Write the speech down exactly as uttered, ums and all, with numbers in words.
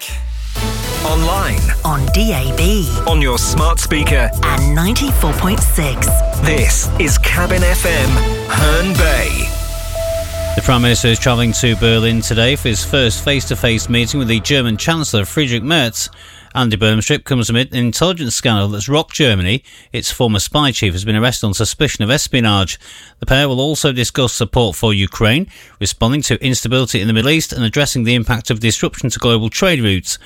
Online. On D A B. On your smart speaker. And ninety-four point six. This is Cabin F M, Herne Bay. The Prime Minister is travelling to Berlin today for his first face-to-face meeting with the German Chancellor Friedrich Merz. Andy Burnham's trip comes amid an intelligence scandal that's rocked Germany. Its former spy chief has been arrested on suspicion of espionage. The pair will also discuss support for Ukraine, responding to instability in the Middle East and addressing the impact of disruption to global trade routes.